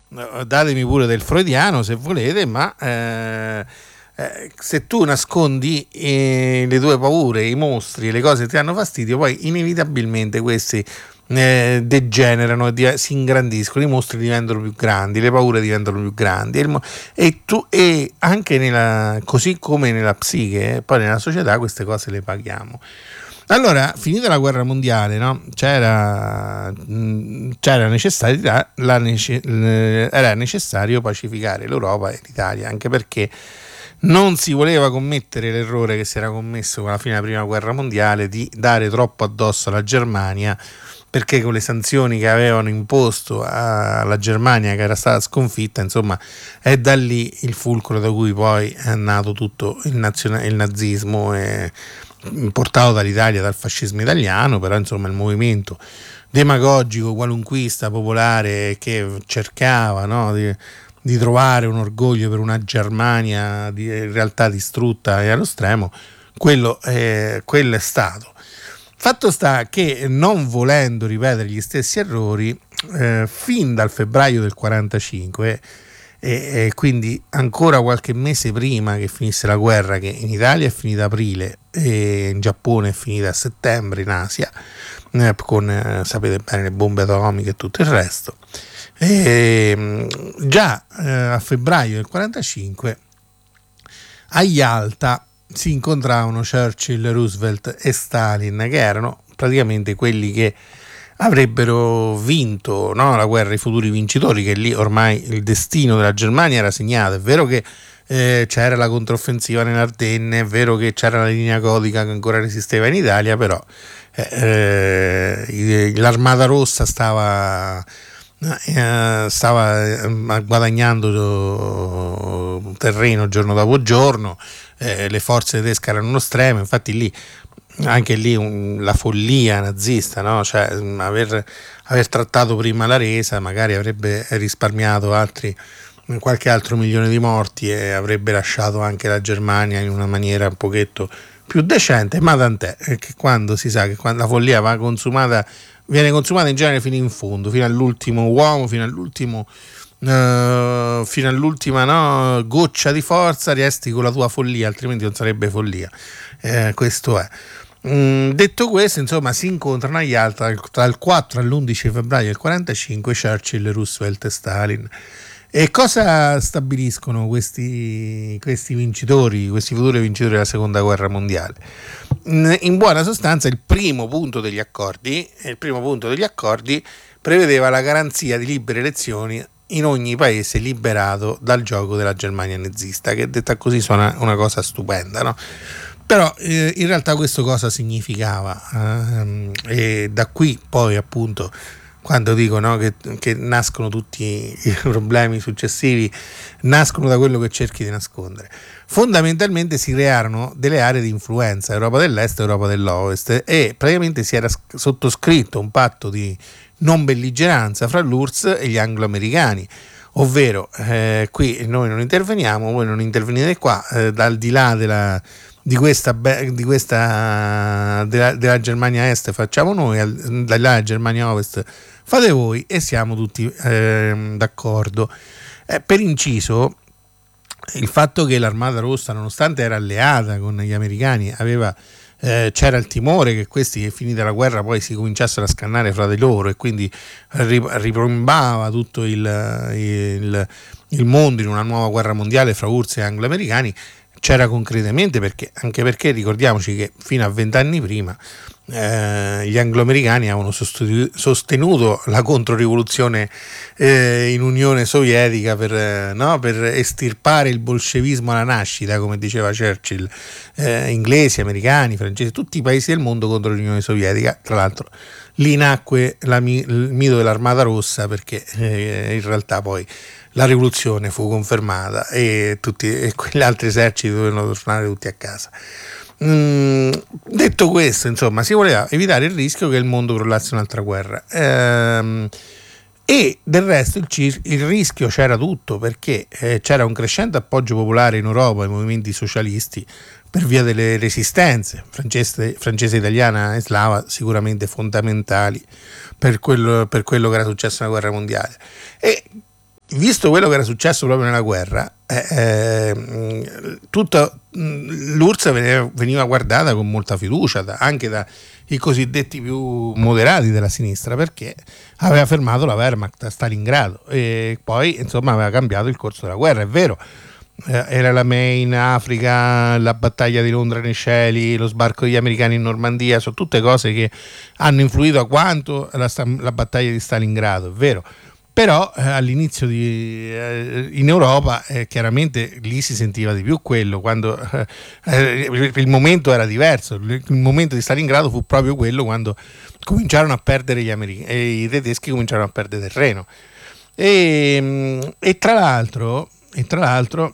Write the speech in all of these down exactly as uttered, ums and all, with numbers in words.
datemi pure del freudiano se volete, ma eh, eh, se tu nascondi eh, le tue paure, i mostri, le cose che ti danno fastidio, poi inevitabilmente questi eh, degenerano, di, si ingrandiscono, i mostri diventano più grandi, le paure diventano più grandi, e, il, e, tu, e anche nella, così come nella psiche, eh, poi nella società queste cose le paghiamo. Allora, finita la guerra mondiale, no? c'era, mh, c'era, necessità, la nece- era necessario pacificare l'Europa e l'Italia, anche perché non si voleva commettere l'errore che si era commesso con la fine della prima guerra mondiale di dare troppo addosso alla Germania, perché con le sanzioni che avevano imposto alla Germania, che era stata sconfitta, insomma, è da lì il fulcro da cui poi è nato tutto il, nazione- il nazismo e portato dall'Italia, dal fascismo italiano, però insomma il movimento demagogico, qualunquista, popolare che cercava, no, di, di trovare un orgoglio per una Germania di, in realtà distrutta e allo stremo, quello, eh, quello è stato. Fatto sta che, non volendo ripetere gli stessi errori, eh, fin dal febbraio del quarantacinque, e, e quindi ancora qualche mese prima che finisse la guerra, che in Italia è finita a aprile e in Giappone è finita a settembre, in Asia, eh, con eh, sapete bene le bombe atomiche e tutto il resto, e, già eh, a febbraio del quarantacinque a Yalta si incontravano Churchill, Roosevelt e Stalin, che erano praticamente quelli che avrebbero vinto, no, la guerra, i futuri vincitori, che lì ormai il destino della Germania era segnato. È vero che eh, c'era la controffensiva nelle Ardenne, è vero che c'era la linea codica che ancora resisteva in Italia, però eh, eh, l'Armata Rossa stava eh, stava eh, guadagnando terreno giorno dopo giorno, eh, le forze tedesche erano uno stremo, infatti lì anche lì un, la follia nazista, no? Cioè, aver, aver trattato prima la resa magari avrebbe risparmiato altri, qualche altro milione di morti, e avrebbe lasciato anche la Germania in una maniera un pochetto più decente, ma tant'è, che quando si sa che quando la follia va consumata, viene consumata in genere fino in fondo, fino all'ultimo uomo, fino all'ultimo Uh, fino all'ultima, no, goccia di forza, resti con la tua follia, altrimenti non sarebbe follia. Eh, questo è. Mm, detto questo, insomma, si incontrano agli altri tra il quattro all'undici febbraio del quarantacinque Churchill, Roosevelt e Stalin. E cosa stabiliscono questi, questi vincitori, questi futuri vincitori della seconda guerra mondiale? In buona sostanza, il primo punto degli accordi, il primo punto degli accordi prevedeva la garanzia di libere elezioni in ogni paese liberato dal gioco della Germania nazista, che detta così suona una cosa stupenda, no? Però eh, in realtà questo cosa significava? Eh, e da qui poi, appunto, quando dico, no, che, che nascono tutti i problemi successivi, nascono da quello che cerchi di nascondere. Fondamentalmente si crearono delle aree di influenza, Europa dell'Est e Europa dell'Ovest, e praticamente si era sottoscritto un patto di non belligeranza fra l'U R S S e gli anglo-americani, ovvero eh, qui noi non interveniamo, voi non intervenite qua, eh, dal di là della, di questa, di questa della, della Germania Est facciamo noi, dal di là della Germania Ovest fate voi, e siamo tutti eh, d'accordo. Eh, per inciso, il fatto che l'Armata Rossa, nonostante era alleata con gli americani, aveva Eh, c'era il timore che questi, finita la guerra, poi si cominciassero a scannare fra di loro, e quindi riprombava tutto il, il, il mondo in una nuova guerra mondiale fra U R S S e anglo-americani. C'era concretamente, perché, anche perché ricordiamoci che fino a vent'anni prima eh, gli anglo-americani avevano sostenuto la controrivoluzione eh, in Unione Sovietica per, eh, no, per estirpare il bolscevismo alla nascita, come diceva Churchill. Eh, inglesi, americani, francesi, tutti i paesi del mondo contro l'Unione Sovietica. Tra l'altro lì nacque la, il mito dell'Armata Rossa, perché eh, in realtà poi la rivoluzione fu confermata e tutti e quegli altri eserciti dovevano tornare tutti a casa. Mm, detto questo, insomma, si voleva evitare il rischio che il mondo crollasse un'altra guerra. Ehm, E del resto il, cir- il rischio c'era tutto, perché eh, c'era un crescente appoggio popolare in Europa ai movimenti socialisti per via delle resistenze francese, francese italiana e slava, sicuramente fondamentali per quello, per quello che era successo nella guerra mondiale. E visto quello che era successo proprio nella guerra, eh, eh, tutta l'U R S S veniva, veniva guardata con molta fiducia da, anche dai cosiddetti più moderati della sinistra, perché aveva fermato la Wehrmacht a Stalingrado e poi insomma aveva cambiato il corso della guerra. È vero, eh, era la Maine in Africa, la battaglia di Londra nei cieli, lo sbarco degli americani in Normandia, sono tutte cose che hanno influito a quanto la, la battaglia di Stalingrado, è vero. Però eh, all'inizio di, eh, in Europa eh, chiaramente lì si sentiva di più quello, quando eh, eh, il momento era diverso, il momento di Stalingrado fu proprio quello quando cominciarono a perdere gli americani, e i tedeschi cominciarono a perdere terreno e, e tra l'altro, e tra l'altro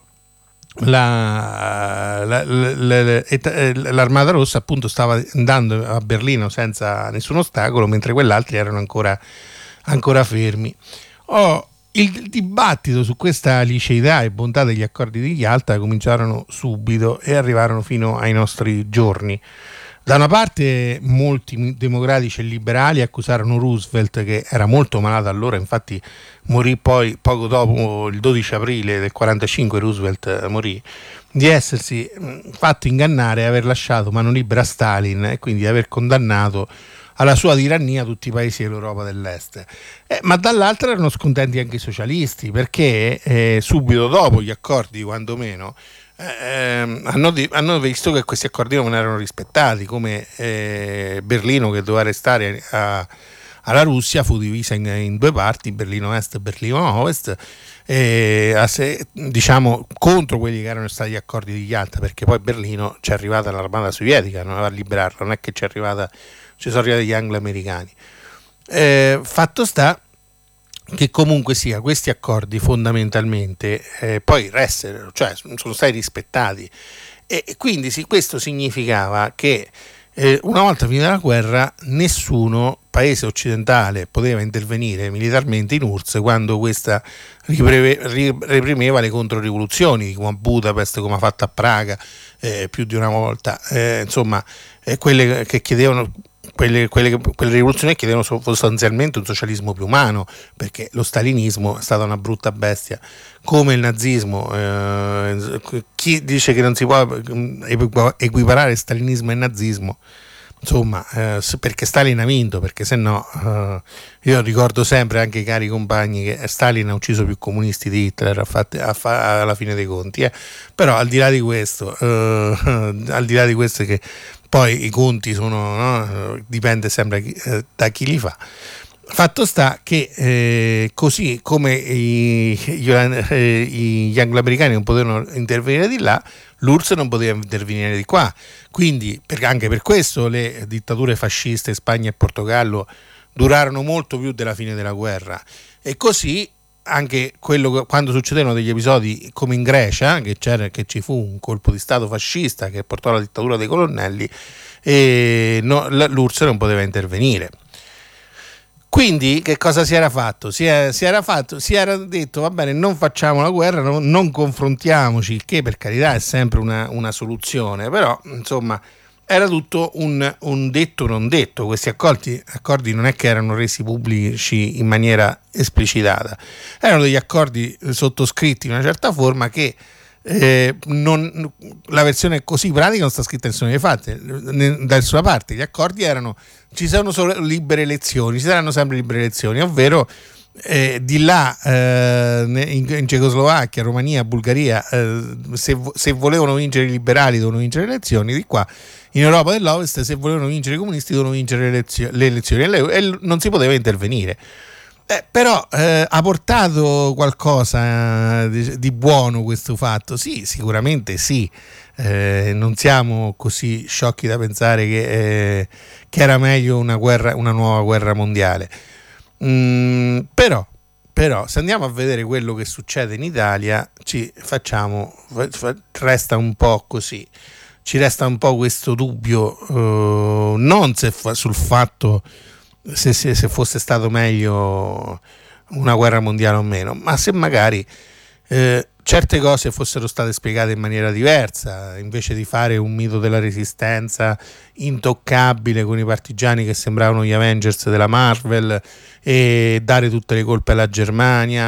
La, la, la, la, l'Armata Rossa appunto stava andando a Berlino senza nessun ostacolo, mentre quell'altri erano ancora, ancora fermi. Oh, il dibattito su questa liceità e bontà degli accordi di Yalta cominciarono subito e arrivarono fino ai nostri giorni. Da una parte molti democratici e liberali accusarono Roosevelt, che era molto malato allora, infatti morì poi poco dopo, il dodici aprile del quarantacinque Roosevelt morì, di essersi fatto ingannare e aver lasciato mano libera a Stalin e quindi di aver condannato alla sua tirannia tutti i paesi dell'Europa dell'Est. Eh, ma dall'altra erano scontenti anche i socialisti, perché eh, subito dopo gli accordi, quando meno, eh, hanno, di- hanno visto che questi accordi non erano rispettati, come eh, Berlino, che doveva restare a, alla Russia, fu divisa in, in due parti, Berlino Est e Berlino Ovest, eh, a se, diciamo contro quelli che erano stati gli accordi di Yalta, perché poi Berlino ci è arrivata l'armata sovietica, non aveva liberarla, non è che ci è arrivata ci sono arrivati gli anglo-americani. Eh, fatto sta che comunque sia questi accordi fondamentalmente eh, poi restano, cioè sono stati rispettati e, e quindi sì, questo significava che eh, una volta finita la guerra nessuno paese occidentale poteva intervenire militarmente in U R S S quando questa ripreve, reprimeva le controrivoluzioni, come a Budapest, come ha fatto a Praga eh, più di una volta, eh, insomma eh, quelle che chiedevano Quelle, quelle, quelle rivoluzioni chiedevano sostanzialmente un socialismo più umano, perché lo stalinismo è stata una brutta bestia come il nazismo. Eh, chi dice che non si può equiparare stalinismo e nazismo, insomma, eh, perché Stalin ha vinto, perché se no eh, io ricordo sempre anche i cari compagni che Stalin ha ucciso più comunisti di Hitler a fatti, a fa, alla fine dei conti, eh. Però al di là di questo eh, al di là di questo che poi i conti sono, no? Dipende sempre eh, da chi li fa. Fatto sta che eh, così come i, gli, eh, gli anglo-americani non potevano intervenire di là, l'U R S S non poteva intervenire di qua, quindi per, anche per questo le dittature fasciste in Spagna e Portogallo durarono molto più della fine della guerra, e così anche quello, quando succedevano degli episodi come in Grecia, che, c'era, che ci fu un colpo di stato fascista che portò alla dittatura dei colonnelli, e no, l'U R S S non poteva intervenire. Quindi che cosa si era fatto? Si era, si era fatto, si era detto va bene, non facciamo la guerra, non, non confrontiamoci, che per carità è sempre una, una soluzione, però insomma era tutto un, un detto non detto. Questi accordi, accordi non è che erano resi pubblici in maniera esplicitata, erano degli accordi sottoscritti in una certa forma che eh, non, la versione così pratica non sta scritta in nessuna delle fatte. Da sua parte gli accordi erano ci sono solo libere elezioni, ci saranno sempre libere elezioni, ovvero Eh, di là eh, in, in Cecoslovacchia, Romania, Bulgaria, eh, se, se volevano vincere i liberali dovevano vincere le elezioni, di qua in Europa dell'Ovest se volevano vincere i comunisti dovevano vincere le, elezio- le elezioni e, le, e non si poteva intervenire. Eh, però eh, ha portato qualcosa di, di buono questo fatto? Sì, sicuramente sì. Eh, non siamo così sciocchi da pensare che, eh, che era meglio una guerra, una nuova guerra mondiale. Mm, però, però se andiamo a vedere quello che succede in Italia ci facciamo fa, resta un po' così, ci resta un po' questo dubbio, eh, non se fa, sul fatto se, se, se fosse stato meglio una guerra mondiale o meno, ma se magari eh, certe cose fossero state spiegate in maniera diversa, invece di fare un mito della resistenza intoccabile con i partigiani che sembravano gli Avengers della Marvel e dare tutte le colpe alla Germania,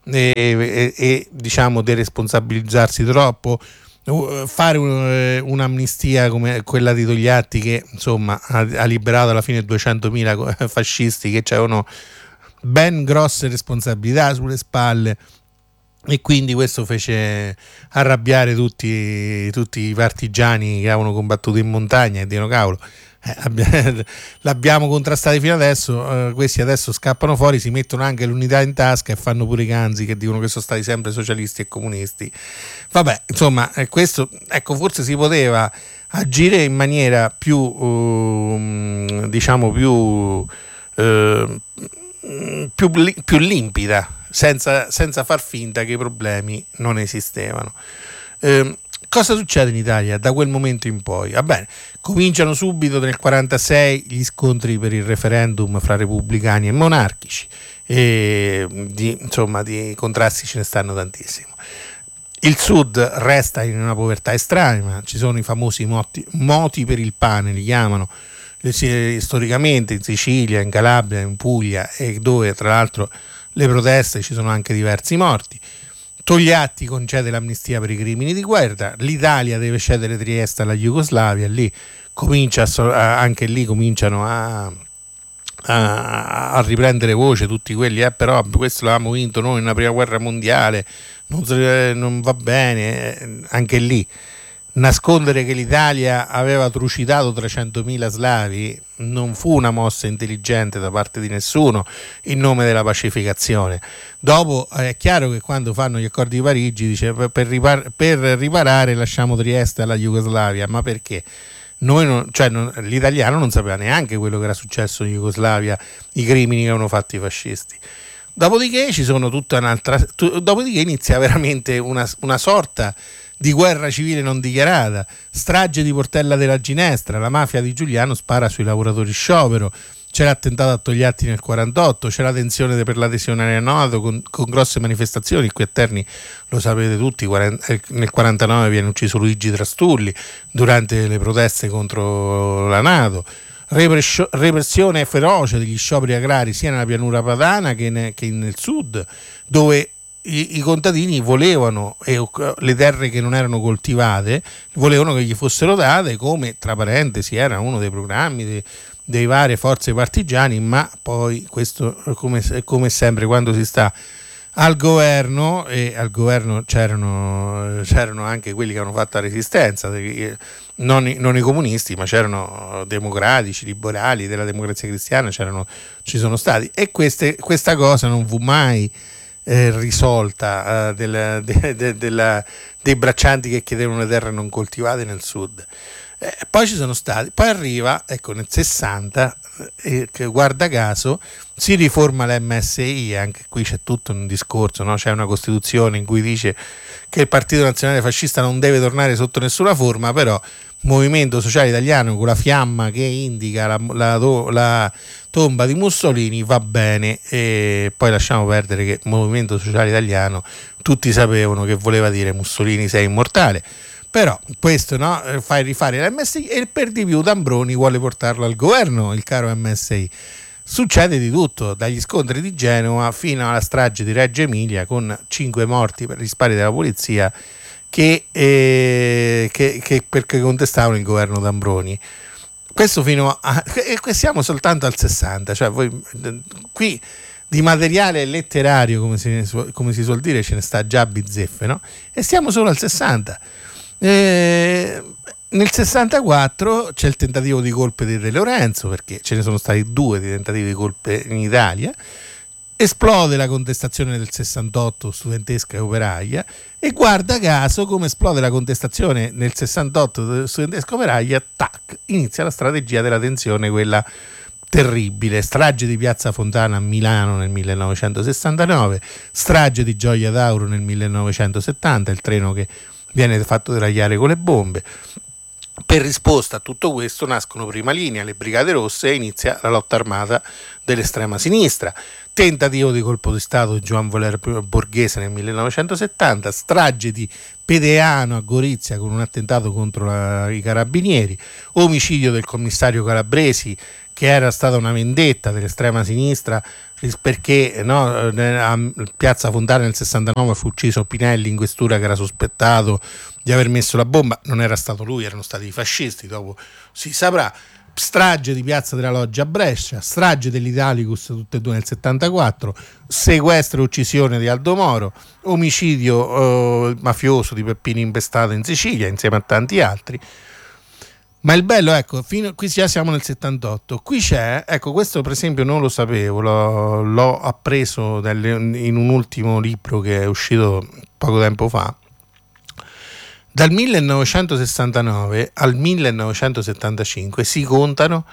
e, e, e diciamo deresponsabilizzarsi troppo, fare un, un'amnistia come quella di Togliatti che insomma ha, ha liberato alla fine duecentomila fascisti che avevano ben grosse responsabilità sulle spalle, e quindi questo fece arrabbiare tutti, tutti i partigiani che avevano combattuto in montagna e dicono cavolo, eh, l'abbiamo contrastati fino adesso, eh, questi adesso scappano fuori, si mettono anche l'unità in tasca e fanno pure i ganzi che dicono che sono stati sempre socialisti e comunisti. Vabbè, insomma, eh, questo, ecco, forse si poteva agire in maniera più uh, diciamo più uh, più, più limpida, senza, senza far finta che i problemi non esistevano. Eh, cosa succede in Italia da quel momento in poi? Va bene, cominciano subito nel quarantasei gli scontri per il referendum fra repubblicani e monarchici, e di, insomma di contrasti ce ne stanno tantissimo. Il Sud resta in una povertà estrema, ci sono i famosi moti, moti per il pane, li chiamano, storicamente in Sicilia, in Calabria, in Puglia, e dove tra l'altro le proteste ci sono anche diversi morti. Togliatti concede l'amnistia per i crimini di guerra, l'Italia deve cedere Trieste alla Jugoslavia, lì comincia a, anche lì cominciano a, a, a riprendere voce tutti quelli, eh, però questo l'abbiamo vinto noi nella prima guerra mondiale, non, non va bene, eh, anche lì nascondere che l'Italia aveva trucidato trecentomila slavi non fu una mossa intelligente da parte di nessuno in nome della pacificazione. Dopo è chiaro che quando fanno gli accordi di Parigi dice per, ripar- per riparare lasciamo Trieste alla Jugoslavia, ma perché? Noi non, cioè non, l'italiano non sapeva neanche quello che era successo in Jugoslavia, i crimini che avevano fatto i fascisti. Dopodiché ci sono tutta un'altra, t- dopodiché inizia veramente una, una sorta di guerra civile non dichiarata, strage di Portella della Ginestra, la mafia di Giuliano spara sui lavoratori sciopero, c'è l'attentato a Togliatti nel quarantotto, c'è la tensione per l'adesione alla NATO con, con grosse manifestazioni, qui a Terni lo sapete tutti, nel quarantanove viene ucciso Luigi Trastulli durante le proteste contro la NATO. Repressione feroce degli scioperi agrari sia nella pianura padana che, ne, che nel sud, dove i, i contadini volevano, e le terre che non erano coltivate volevano che gli fossero date, come tra parentesi era uno dei programmi de, dei varie forze partigiani, ma poi questo come, come sempre quando si sta al governo, e al governo c'erano, c'erano anche quelli che hanno fatto la resistenza, non i, non i comunisti, ma c'erano democratici, liberali, della Democrazia Cristiana, c'erano, ci sono stati, e queste, questa cosa non fu mai eh, risolta eh, del, de, de, della, dei braccianti che chiedevano le terre non coltivate nel sud. Eh, poi ci sono stati, poi arriva, ecco, nel sessanta, eh, che guarda caso si riforma l'M S I, anche qui c'è tutto un discorso, no? C'è una Costituzione in cui dice che il Partito Nazionale Fascista non deve tornare sotto nessuna forma, però Movimento Sociale Italiano con la fiamma che indica la, la, la tomba di Mussolini va bene, e poi lasciamo perdere che Movimento Sociale Italiano tutti sapevano che voleva dire Mussolini sei immortale. Però questo, no, fai rifare l'M S I, e per di più D'Ambroni vuole portarlo al governo, il caro M S I. Succede di tutto, dagli scontri di Genova fino alla strage di Reggio Emilia con cinque morti per gli spari della polizia che, eh, che, che perché contestavano il governo D'Ambroni. Questo fino a, e siamo soltanto al sessanta, cioè voi qui di materiale letterario, come si, come si suol dire, ce ne sta già a bizzeffe, no? E siamo solo al sessanta. Eh, nel sessantaquattro c'è il tentativo di golpe di De Lorenzo, perché ce ne sono stati due di tentativi di golpe in Italia, esplode la contestazione del sessantotto studentesca e operaia, e guarda caso come esplode la contestazione nel sessantotto studentesca e operaia, tac, inizia la strategia della tensione, quella terribile, strage di Piazza Fontana a Milano nel millenovecentosessantanove, strage di Gioia Tauro nel millenovecentosettanta, il treno che viene fatto deragliare con le bombe. Per risposta a tutto questo nascono Prima Linea, le Brigate Rosse, e inizia la lotta armata dell'estrema sinistra. Tentativo di colpo di Stato di Juan Voler Borghese nel millenovecentosettanta, strage di Pedeano a Gorizia con un attentato contro la, i carabinieri, omicidio del commissario Calabresi che era stata una vendetta dell'estrema sinistra perché, no, a Piazza Fontana nel sessantanove fu ucciso Pinelli in questura, che era sospettato di aver messo la bomba. Non era stato lui, erano stati i fascisti, dopo si saprà. Strage di Piazza della Loggia a Brescia, strage dell'Italicus tutte e due nel settantaquattro, sequestro e uccisione di Aldo Moro, omicidio eh, mafioso di Peppino Impestato in Sicilia insieme a tanti altri. Ma il bello, ecco, fino qui già siamo nel settantotto, qui c'è, ecco, questo per esempio non lo sapevo, l'ho, l'ho appreso delle, in un ultimo libro che è uscito poco tempo fa. Dal millenovecentosessantanove al millenovecentosettantacinque si contano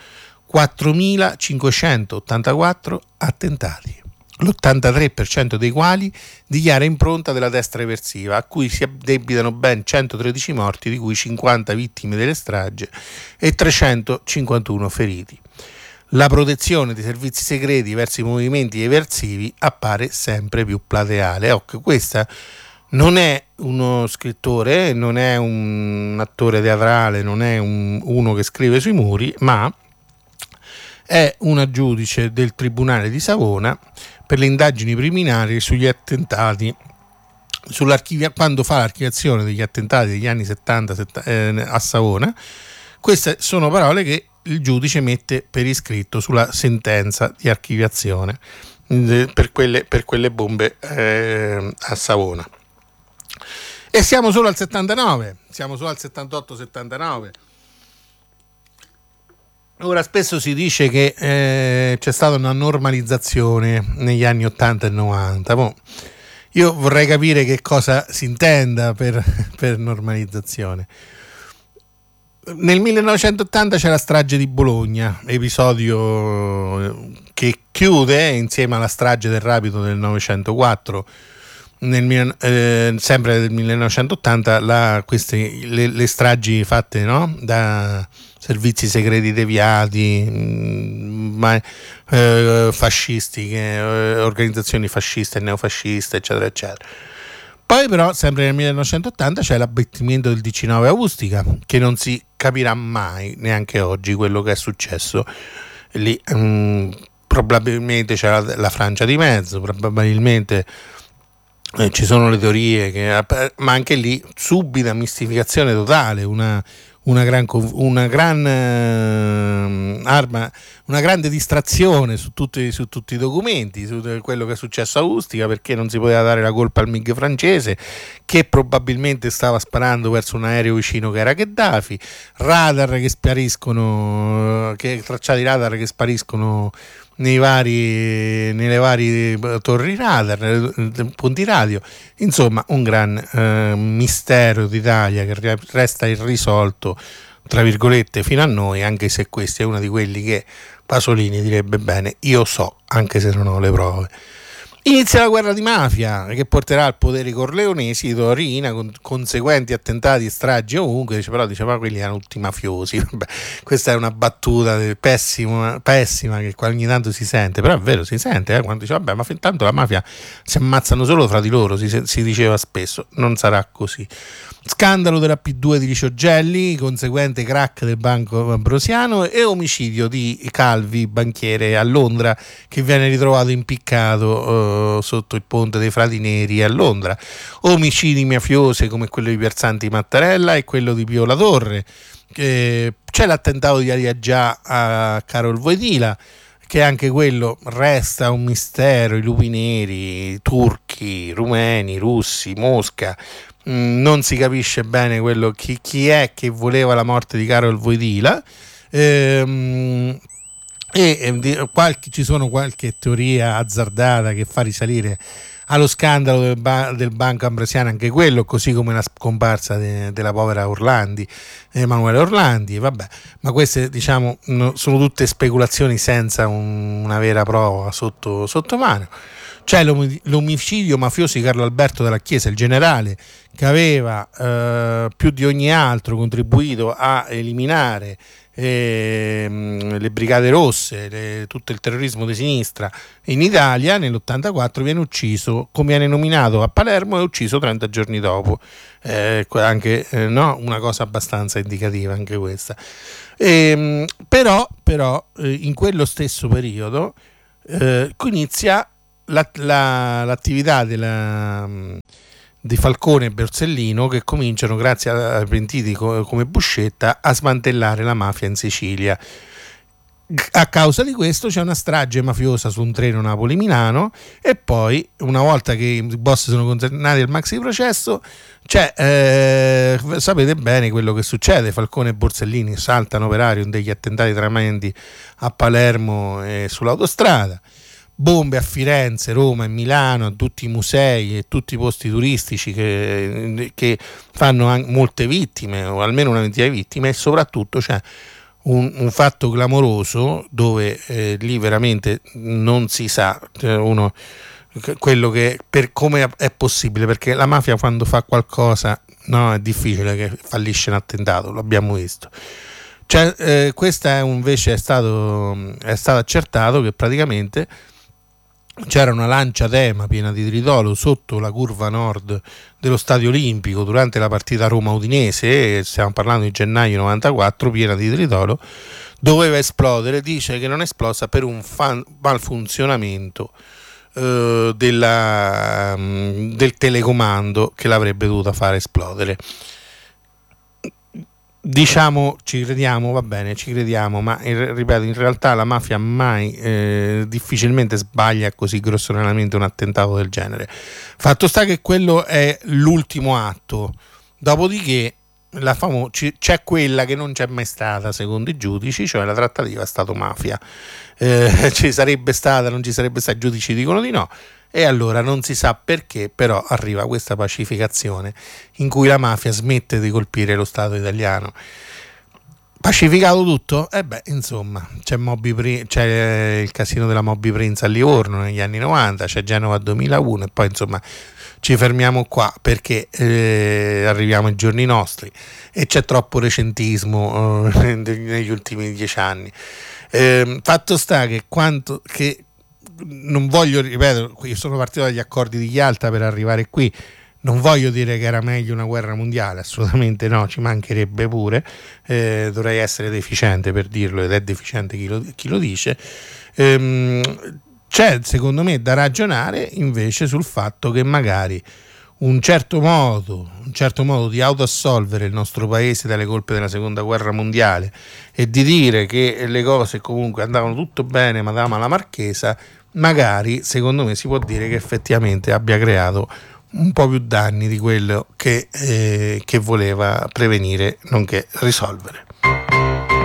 quattromilacinquecentottantaquattro attentati, l'ottantatré per cento dei quali dichiara impronta della destra eversiva, a cui si addebitano ben centotredici morti, di cui cinquanta vittime delle stragi e trecentocinquantuno feriti. La protezione dei servizi segreti verso i movimenti eversivi appare sempre più plateale. Ecco, questa non è uno scrittore, non è un attore teatrale, non è un, uno che scrive sui muri, ma è una giudice del Tribunale di Savona per le indagini preliminari sugli attentati, sull'archivia, quando fa l'archiviazione degli attentati degli anni settanta eh, a Savona. Queste sono parole che il giudice mette per iscritto sulla sentenza di archiviazione eh, per, quelle, per quelle bombe eh, a Savona. E siamo solo al settantanove, siamo solo al settantotto settantanove. Ora, spesso si dice che eh, c'è stata una normalizzazione negli anni ottanta e novanta. Boh, io vorrei capire che cosa si intenda per, per normalizzazione. Nel millenovecentottanta c'è la strage di Bologna, episodio che chiude insieme alla strage del Rapido del novecentoquattro. Nel, eh, sempre nel millenovecentottanta la, queste, le, le stragi fatte, no? Da servizi segreti deviati, mh, ma, eh, fascistiche, eh, organizzazioni fasciste e neofasciste, eccetera eccetera. Poi però sempre nel millenovecentottanta c'è l'abbattimento del D C nove a Ustica, che non si capirà mai neanche oggi quello che è successo lì. Mh, probabilmente c'era la, la Francia di mezzo, probabilmente Eh, ci sono le teorie che, ma anche lì subita mistificazione totale, una, una gran, una gran eh, arma, una grande distrazione su tutti, su tutti i documenti, su quello che è successo a Ustica, perché non si poteva dare la colpa al M I G francese, che probabilmente stava sparando verso un aereo vicino che era Gheddafi, radar che spariscono, che tracciati radar che spariscono nei vari, nelle varie torri radar, punti radio. Insomma, un gran eh, mistero d'Italia che resta irrisolto, tra virgolette, fino a noi, anche se questo è uno di quelli che Pasolini direbbe bene, io so, anche se non ho le prove. Inizia la guerra di mafia che porterà al potere i corleonesi di Torino, con conseguenti attentati e stragi ovunque. Dice, però dice, ma quelli erano tutti mafiosi. Vabbè, questa è una battuta pessima, pessima che ogni tanto si sente, però è vero, si sente eh, quando dice vabbè, ma fin tanto la mafia si ammazzano solo fra di loro, si, si diceva spesso. Non sarà così. Scandalo della P due di Licio Gelli, conseguente crack del Banco Ambrosiano e omicidio di Calvi, banchiere a Londra, che viene ritrovato impiccato uh, sotto il ponte dei Frati Neri a Londra. Omicidi mafiosi come quello di Piersanti Mattarella e quello di Pio La Torre. Eh, c'è l'attentato di Ariaggià a Karol Wojtyla, che anche quello resta un mistero. I lupi neri, turchi, rumeni, russi, Mosca. Non si capisce bene quello chi, chi è che voleva la morte di Karol Wojtyla, ehm, e, e qualche, ci sono qualche teoria azzardata che fa risalire allo scandalo del, ba- del Banco Ambrosiano, anche quello, così come la scomparsa de- della povera Orlandi, Emanuele Orlandi. Vabbè, ma queste, diciamo, no, sono tutte speculazioni senza un, una vera prova sotto, sotto mano. C'è l'om- l'omicidio mafioso di Carlo Alberto della Chiesa, il generale che aveva eh, più di ogni altro contribuito a eliminare ehm, le Brigate Rosse, le, tutto il terrorismo di sinistra in Italia, nell'ottantaquattro viene ucciso, come viene nominato a Palermo, è ucciso trenta giorni dopo. Eh, anche eh, no, una cosa abbastanza indicativa anche questa. Ehm, però però eh, in quello stesso periodo eh, inizia la, la, l'attività della, di Falcone e Borsellino, che cominciano, grazie a pentiti come Buscetta, a smantellare la mafia in Sicilia. A causa di questo c'è una strage mafiosa su un treno Napoli-Milano, e poi, una volta che i boss sono condannati al maxi processo, c'è, eh, sapete bene quello che succede: Falcone e Borsellini saltano per aria degli attentati tremendi a Palermo e sull'autostrada, bombe a Firenze, Roma e Milano, a tutti i musei e tutti i posti turistici che, che fanno anche molte vittime, o almeno una ventina di vittime, e soprattutto c'è Un, un fatto clamoroso dove eh, lì veramente non si sa, cioè uno, quello che, per come è possibile, perché la mafia quando fa qualcosa, no, è difficile che fallisce un attentato, l'abbiamo visto. Cioè, eh, questa è invece è stato, è stato accertato che praticamente c'era una lancia tema piena di tritolo sotto la curva nord dello Stadio Olimpico durante la partita Roma-Udinese, stiamo parlando di gennaio novantaquattro, piena di tritolo, doveva esplodere. Dice che non è esplosa per un fan, malfunzionamento eh, della, del telecomando che l'avrebbe dovuta fare esplodere. Diciamo, ci crediamo, va bene, ci crediamo, ma in, ripeto, in realtà la mafia mai, eh, difficilmente sbaglia così grossolanamente un attentato del genere. Fatto sta che quello è l'ultimo atto, dopodiché la famo- c- c'è quella che non c'è mai stata secondo i giudici, cioè la trattativa Stato-mafia. Eh, ci sarebbe stata, non ci sarebbe stata, i giudici dicono di no. E allora non si sa perché, però arriva questa pacificazione in cui la mafia smette di colpire lo Stato italiano. Pacificato tutto? Eh beh, insomma, c'è, Moby Pri- c'è il casino della Moby Prince a Livorno negli anni novanta, c'è Genova duemilauno, e poi insomma ci fermiamo qua perché eh, arriviamo ai giorni nostri e c'è troppo recentismo eh, negli ultimi dieci anni. Eh, fatto sta che quanto che non voglio, ripeto, io sono partito dagli accordi di Yalta per arrivare qui, non voglio dire che era meglio una guerra mondiale, assolutamente no, ci mancherebbe pure, eh, dovrei essere deficiente per dirlo, ed è deficiente chi lo, chi lo dice. Ehm, c'è secondo me da ragionare invece sul fatto che magari un certo modo, un certo modo di autoassolvere il nostro paese dalle colpe della seconda guerra mondiale e di dire che le cose comunque andavano tutto bene, madama la Marchesa, magari secondo me si può dire che effettivamente abbia creato un po' più danni di quello che, eh, che voleva prevenire nonché risolvere.